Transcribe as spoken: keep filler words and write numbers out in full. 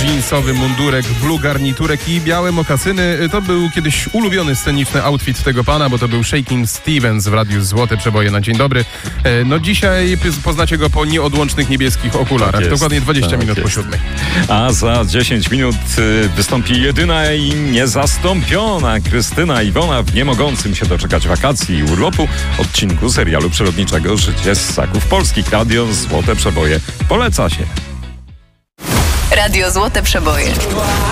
Jeansowy mundurek, blue garniturek i białe mokasyny. To był kiedyś ulubiony sceniczny outfit tego pana, bo to był Shakin' Stevens w Radiu Złote Przeboje na dzień dobry. No dzisiaj poznacie go po nieodłącznych niebieskich okularach. Tak Dokładnie dwadzieścia tak minut jest. po siódmej. A za dziesięć minut wystąpi jedyna i niezastąpiona Krystyna Iwona w niemogącym się doczekać wakacji i urlopu odcinku serialu przyrodniczego Życie z Ssaków Polskich. Radio Złote Przeboje poleca się. Radio Złote Przeboje.